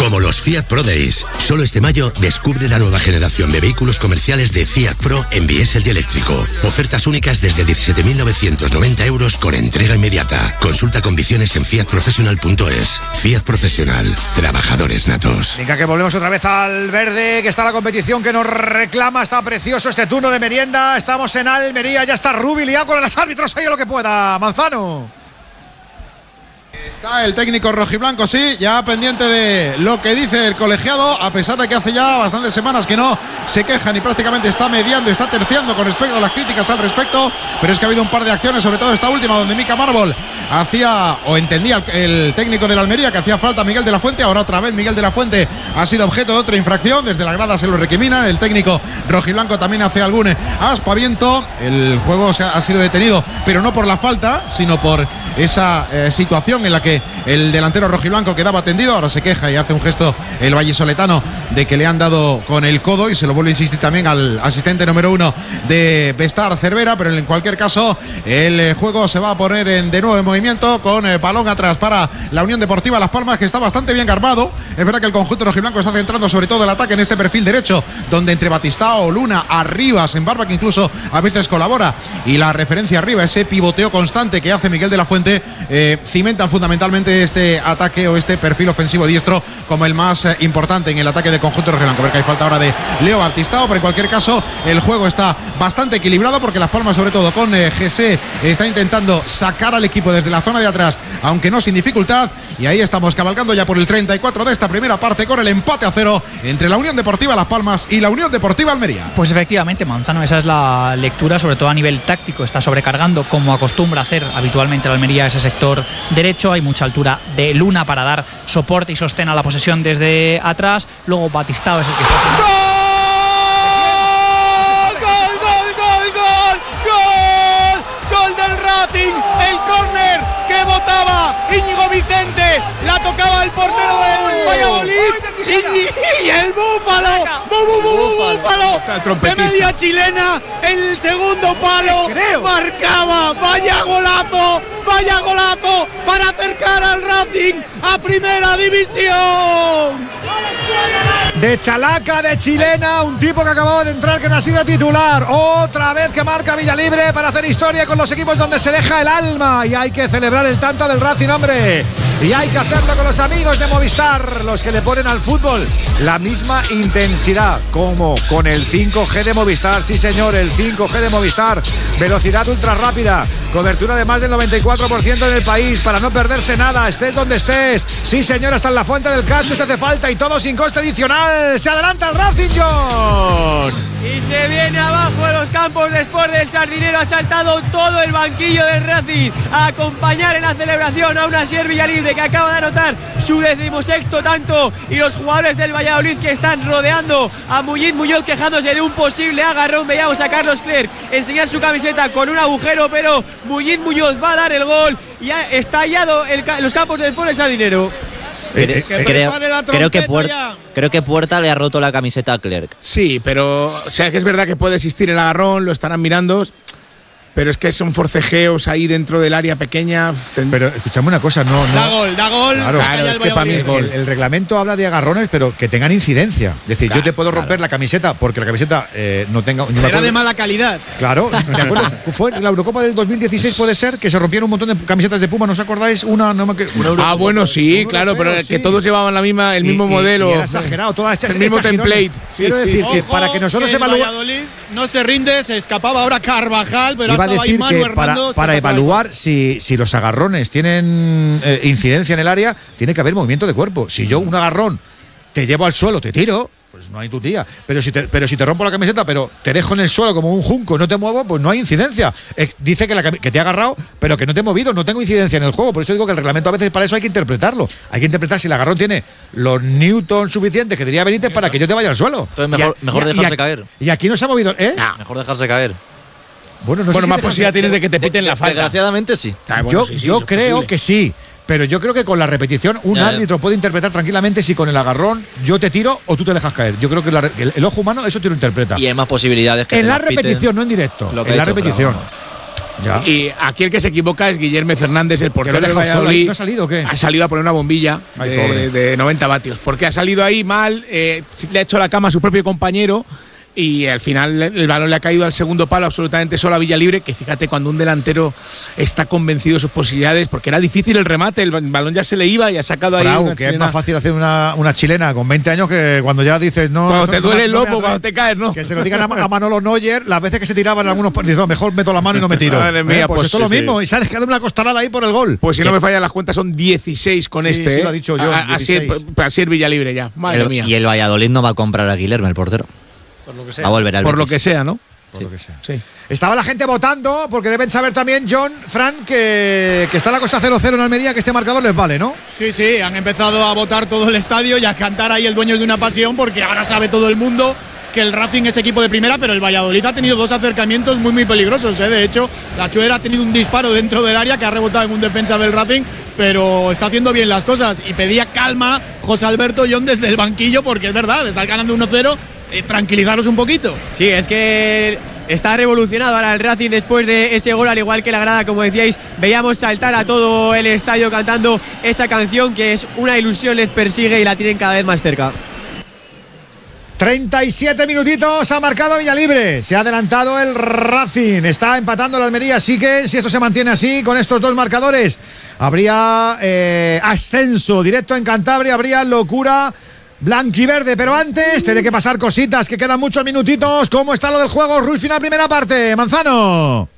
Como los Fiat Pro Days. Solo este mayo descubre la nueva generación de vehículos comerciales de Fiat Pro en diésel y eléctrico. Ofertas únicas desde 17.990 euros con entrega inmediata. Consulta condiciones en fiatprofessional.es. Fiat Profesional. Trabajadores natos. Venga, que volvemos otra vez al verde, que está la competición que nos reclama. Está precioso este turno de merienda. Estamos en Almería. Ya está Rubi liado con los árbitros. Ahí lo que pueda. Manzano. Está el técnico rojiblanco, sí, ya pendiente de lo que dice el colegiado, a pesar de que hace ya bastantes semanas que no se quejan y prácticamente está mediando, está terciando con respecto a las críticas al respecto, pero es que ha habido un par de acciones, sobre todo esta última, donde Mika Marbol hacía, o entendía el técnico de la Almería que hacía falta a Miguel de la Fuente. Ahora otra vez Miguel de la Fuente ha sido objeto de otra infracción, desde la grada se lo recriminan, el técnico rojiblanco también hace algún aspaviento. El juego ha sido detenido, pero no por la falta, sino por esa situación en la que el delantero rojiblanco quedaba tendido. Ahora se queja y hace un gesto el vallisoletano de que le han dado con el codo, y se lo vuelve a insistir también al asistente número 1 de Bestar, Cervera. Pero en cualquier caso el juego se va a poner de nuevo en movimiento, con balón atrás para la Unión Deportiva Las Palmas, que está bastante bien armado. Es verdad que el conjunto rojiblanco está centrando sobre todo el ataque en este perfil derecho, donde entre Batistao, Luna, Arribas, en Barba, que incluso a veces colabora, y la referencia arriba, ese pivoteo constante que hace Miguel de la Fuente, cimentan fundamentalmente este ataque o este perfil ofensivo diestro como el más importante en el ataque del conjunto rojiblanco. Ver que hay falta ahora de Leo Batistao, pero en cualquier caso el juego está bastante equilibrado, porque Las Palmas, sobre todo con Gese, está intentando sacar al equipo desde la zona de atrás, aunque no sin dificultad. Y ahí estamos cabalgando ya por el 34 de esta primera parte, con el empate a 0 entre la Unión Deportiva Las Palmas y la Unión Deportiva Almería. Pues efectivamente, Manzano, esa es la lectura, sobre todo a nivel táctico. Está sobrecargando, como acostumbra hacer habitualmente la Almería, ese sector derecho. Hay mucha altura de Luna para dar soporte y sostén a la posesión desde atrás. Luego Batistao es el que está haciendo... ¡Gol del Racing! El córner que botaba Íñigo Vicente, la tocaba el portero del Valladolid, y el Búfalo, Búfalo de media chilena, el segundo palo, marcaba. Vaya golazo para acercar al Racing a primera división. De chalaca, de chilena, un tipo que acababa de entrar, que no ha sido titular. Otra vez que marca Villalibre para hacer historia con los equipos donde se deja el alma. Y hay que celebrar el tanto del Racing, hombre. Y hay que hacerlo con los amigos de Movistar, los que le ponen al fútbol la misma intensidad, como con el 5G de Movistar. Sí, señor, el 5G de Movistar. Velocidad ultra rápida, cobertura de más del 94% en el país, para no perderse nada, estés donde estés. Sí, señor, hasta en la Fuente del Castro se hace falta, y todo sin coste adicional. Se adelanta el Racing, John. Y se viene abajo de los campos después del Sardinero. Ha saltado todo el banquillo del Racing a acompañar en la celebración a un Asier Villalibre, que acaba de anotar su 16º tanto, y los jugadores del Valladolid que están rodeando a Muñoz quejándose de un posible agarrón. Veíamos a Carlos Clerc enseñar su camiseta con un agujero, pero Muñoz va a dar el gol y ha estallado los campos del Pueblo Sardinero. Creo que Puerta le ha roto la camiseta a Clerc. Sí, pero o sea, que es verdad que puede existir el agarrón, lo estarán mirando, pero es que son forcejeos ahí dentro del área pequeña. Pero escuchame una cosa, no. Da gol. Claro, es que para mí es gol. El reglamento habla de agarrones, pero que tengan incidencia. Es decir, yo te puedo romper la camiseta porque la camiseta no tenga... Será de mala calidad. Claro, ¿de acuerdo? Fue en la Eurocopa del 2016, puede ser, que se rompieron un montón de camisetas de Puma, ¿no os acordáis? Bueno, sí, claro, pero que todos llevaban el mismo modelo. Y era exagerado, todas hechas el mismo template. Quiero decir que para que nosotros evaluemos... Valladolid no se rinde, se escapaba ahora Carvajal, pero iba a decir que para evaluar si los agarrones tienen incidencia en el área, tiene que haber movimiento de cuerpo. Si yo un agarrón te llevo al suelo, te tiro, pues no hay tu tía. Pero si te rompo la camiseta, pero te dejo en el suelo como un junco, no te muevo, pues no hay incidencia. Dice que te ha agarrado, pero que no te he movido, no tengo incidencia en el juego. Por eso digo que el reglamento a veces, para eso hay que interpretarlo. Hay que interpretar si el agarrón tiene los newtons suficientes que diría Benítez para que yo te vaya al suelo. Entonces mejor dejarse caer. Y aquí no se ha movido, Mejor dejarse caer. Bueno, no sé más posibilidad tienes de que te piten la falta. Desgraciadamente sí. Yo creo que sí. Pero yo creo que con la repetición un árbitro puede interpretar tranquilamente si con el agarrón yo te tiro o tú te dejas caer. Yo creo que el ojo humano eso te lo interpreta. Y hay más posibilidades que en la repetición, no en directo. En la repetición. Ya. Y aquí el que se equivoca es Guillermo Fernández, el portero de Valladolid. ¿No ha salido o qué? Ha salido a poner una bombilla de 90 vatios. Porque ha salido ahí mal, le ha hecho la cama a su propio compañero. Y al final el balón le ha caído al segundo palo absolutamente solo a Villalibre, que fíjate cuando un delantero está convencido de sus posibilidades, porque era difícil el remate, el balón ya se le iba y ha sacado ahí una que chilena. es más fácil hacer una chilena con 20 años que cuando ya dices no. Cuando te duele el lomo, cuando te caes, ¿no? Que se lo digan a Manolo Neuer, las veces que se tiraban algunos partidos, mejor meto la mano y no me tiro. Madre mía, pues esto es lo mismo, y sabes que una costalada ahí por el gol. Pues si no me fallan las cuentas son 16 con Sí, lo ha dicho yo. Así es Villalibre ya, madre mía. Y el Valladolid no va a comprar a Guillermo, el portero. Por lo que sea. Va a volver al Por Betis. lo que sea, ¿no? Por lo que sea. Sí. Estaba la gente votando, porque deben saber también, John, Fran, que está la cosa 0-0 en Almería, que este marcador les vale, ¿no? Sí, han empezado a votar todo el estadio y a cantar ahí el dueño de una pasión, porque ahora sabe todo el mundo que el Racing es equipo de primera, pero el Valladolid ha tenido dos acercamientos muy peligrosos. De hecho, la Chuera ha tenido un disparo dentro del área que ha rebotado en un defensa del Racing, pero está haciendo bien las cosas. Y pedía calma José Alberto John desde el banquillo, porque es verdad, está ganando 1-0. Tranquilizaros un poquito. Sí, es que está revolucionado ahora el Racing después de ese gol, al igual que la grada, como decíais, veíamos saltar a todo el estadio cantando esa canción que es una ilusión, les persigue y la tienen cada vez más cerca. 37 minutitos ha marcado Villalibre. Se ha adelantado el Racing. Está empatando la Almería. Así que si esto se mantiene así, con estos dos marcadores, habría ascenso directo en Cantabria. Habría locura blanquiverde. Pero antes tiene que pasar cositas, que quedan muchos minutitos. ¿Cómo está lo del juego? Ruiz, final, primera parte. Manzano.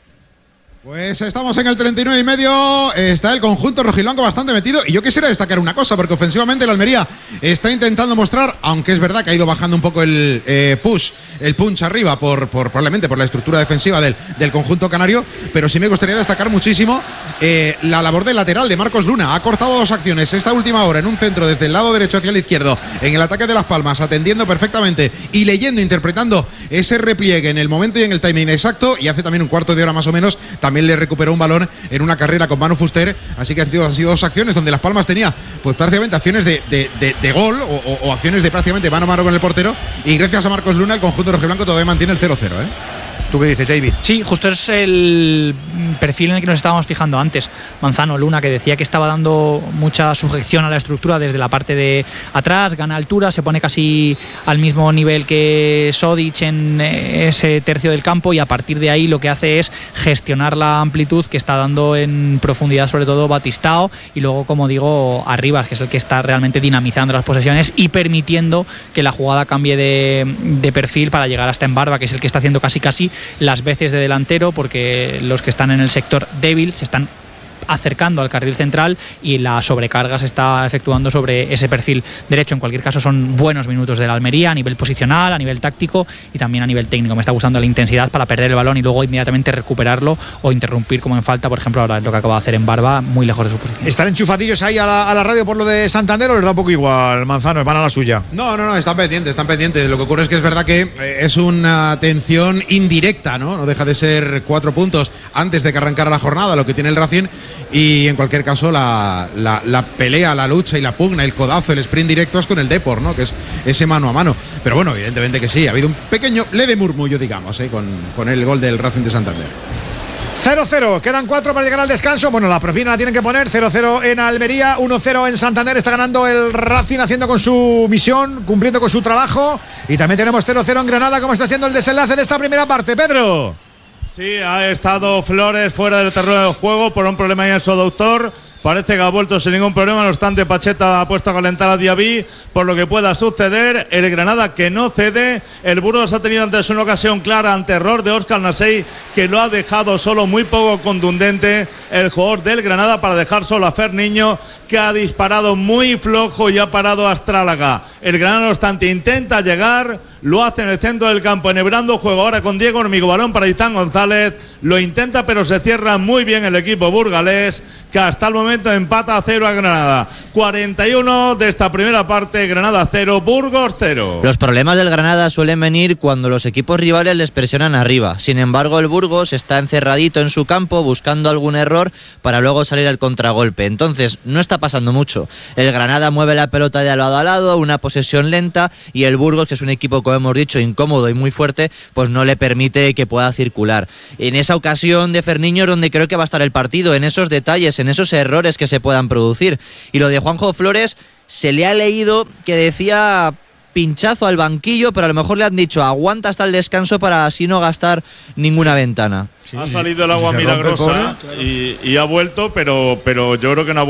Pues estamos en el 39 y medio, está el conjunto rojiblanco bastante metido y yo quisiera destacar una cosa, porque ofensivamente el Almería está intentando mostrar, aunque es verdad que ha ido bajando un poco el punch arriba probablemente por la estructura defensiva del conjunto canario, pero sí me gustaría destacar muchísimo la labor del lateral de Marcos Luna. Ha cortado dos acciones esta última hora en un centro desde el lado derecho hacia el izquierdo, en el ataque de Las Palmas, atendiendo perfectamente y leyendo, interpretando ese repliegue en el momento y en el timing exacto, y hace también un cuarto de hora más o menos también le recuperó un balón en una carrera con Manu Fuster. Así que han sido dos acciones donde Las Palmas tenía pues prácticamente acciones de gol o acciones de prácticamente mano a mano con el portero, y gracias a Marcos Luna el conjunto rojiblanco todavía mantiene el 0-0. ¿Tú qué dices, David? Sí, justo es el perfil en el que nos estábamos fijando antes. Manzano, Luna, que decía que estaba dando mucha sujeción a la estructura desde la parte de atrás, gana altura, se pone casi al mismo nivel que Sodic en ese tercio del campo, y a partir de ahí lo que hace es gestionar la amplitud que está dando en profundidad, sobre todo Batistao, y luego, como digo, Arribas, que es el que está realmente dinamizando las posesiones y permitiendo que la jugada cambie de perfil para llegar hasta Embarba, que es el que está haciendo casi las veces de delantero, porque los que están en el sector débil se están acercando al carril central y la sobrecarga se está efectuando sobre ese perfil derecho. En cualquier caso, son buenos minutos de la Almería a nivel posicional, a nivel táctico y también a nivel técnico. Me está gustando la intensidad para perder el balón y luego inmediatamente recuperarlo o interrumpir como en falta, por ejemplo, ahora es lo que acaba de hacer en Barba, muy lejos de su posición. ¿Están enchufadillos ahí a la radio por lo de Santander o les da un poco igual, Manzano? ¿Van a la suya? No, están pendientes. Lo que ocurre es que es verdad que es una atención indirecta, ¿no? No deja de ser 4 puntos antes de que arrancara la jornada, lo que tiene el Racing. Y en cualquier caso la pelea, la lucha y la pugna, el codazo, el sprint directo es con el Depor, ¿no? Que es ese mano a mano. Pero bueno, evidentemente que sí, ha habido un pequeño leve murmullo, digamos, con el gol del Racing de Santander. 0-0, quedan 4 para llegar al descanso. Bueno, la propina la tienen que poner. 0-0 en Almería, 1-0 en Santander. Está ganando el Racing, haciendo con su misión, cumpliendo con su trabajo. Y también tenemos 0-0 en Granada. ¿Cómo está siendo el desenlace de esta primera parte, Pedro? Sí, ha estado Flores fuera del terreno de juego por un problema ahí en su aductor. Parece que ha vuelto sin ningún problema, no obstante Pacheta ha puesto a calentar a Diaby por lo que pueda suceder. El Granada que no cede, el Burgos ha tenido antes una ocasión clara ante error de Óscar Nasey, que lo ha dejado solo, muy poco contundente el jugador del Granada para dejar solo a Fer Niño, que ha disparado muy flojo y ha parado a Astrálaga. El Granada no obstante intenta llegar, lo hace en el centro del campo, enhebrando juego ahora con Diego Hormigo, balón para Izán González, lo intenta pero se cierra muy bien el equipo burgalés, que hasta el momento empata a 0 a Granada. 41 de esta primera parte, Granada 0, Burgos 0. Los problemas del Granada suelen venir cuando los equipos rivales les presionan arriba. Sin embargo, el Burgos está encerradito en su campo buscando algún error para luego salir al contragolpe. Entonces, no está pasando mucho. El Granada mueve la pelota de lado a lado, una posesión lenta, y el Burgos, que es un equipo como hemos dicho, incómodo y muy fuerte, pues no le permite que pueda circular. En esa ocasión de Ferniño es donde creo que va a estar el partido, en esos detalles, en esos errores que se puedan producir. Y lo de Juanjo Flores, se le ha leído que decía pinchazo al banquillo, pero a lo mejor le han dicho aguanta hasta el descanso para así no gastar ninguna ventana. Ha salido el agua milagrosa y ha vuelto, pero yo creo que no ha